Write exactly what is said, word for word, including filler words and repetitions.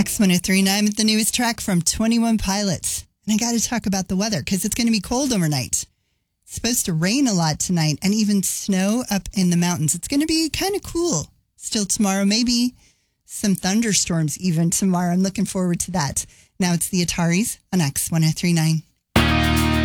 X one oh three point nine with the newest track from twenty one Pilots. And I got to talk about the weather because it's going to be cold overnight. It's supposed to rain a lot tonight and even snow up in the mountains. It's going to be kind of cool still tomorrow. Maybe some thunderstorms even tomorrow. I'm looking forward to that. Now it's the Ataris on X one oh three point nine.